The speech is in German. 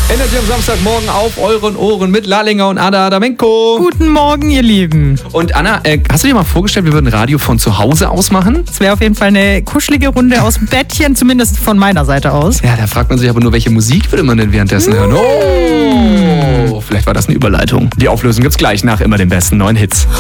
Energy am Samstagmorgen auf euren Ohren mit Lalinger und Anna Adamenko. Guten Morgen, ihr Lieben. Und Anna, hast du dir mal vorgestellt, wir würden Radio von zu Hause aus machen? Es wäre auf jeden Fall eine kuschelige Runde aus dem Bettchen, zumindest von meiner Seite aus. Ja, da fragt man sich aber nur, welche Musik würde man denn währenddessen hören? Oh, vielleicht war das eine Überleitung. Die Auflösung gibt's gleich nach immer den besten neuen Hits.